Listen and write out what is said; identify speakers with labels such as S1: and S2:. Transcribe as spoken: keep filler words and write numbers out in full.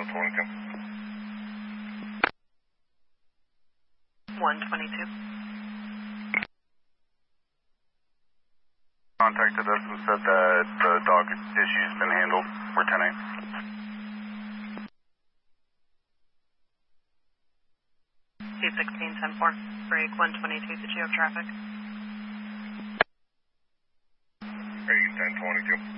S1: twenty-two.
S2: one twenty-two.
S1: Contacted us and said that the dog issue's been handled. We're ten eight.
S2: two sixteen ten four. Break one twenty-two. Did you have traffic?
S1: Break ten twenty-two.